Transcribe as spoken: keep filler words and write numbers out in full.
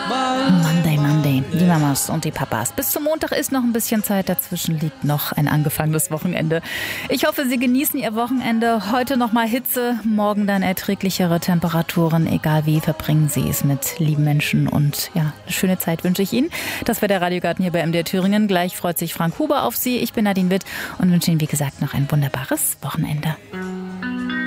Monday, Monday, die Mamas und die Papas. Bis zum Montag ist noch ein bisschen Zeit, dazwischen liegt noch ein angefangenes Wochenende. Ich hoffe, Sie genießen Ihr Wochenende. Heute noch mal Hitze, morgen dann erträglichere Temperaturen. Egal wie, verbringen Sie es mit lieben Menschen und ja, eine schöne Zeit wünsche ich Ihnen. Das war der Radiogarten hier bei M D R Thüringen. Gleich freut sich Frank Huber auf Sie. Ich bin Nadine Witt und wünsche Ihnen, wie gesagt, noch ein wunderbares Wochenende.